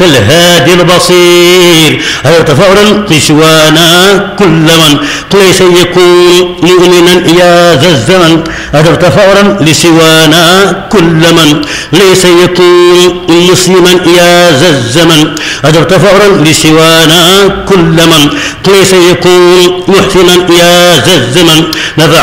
الهادي البصير هدرت فورا لسوانا كل من ليس يكون مؤمنا يا ذا الزمن هدرت فورا لسوانا كل من ليس يكون مسلما يا ذا الزمن هدرت فورا لسوانا كل من ليس يكون محسنا يا ذا الزمن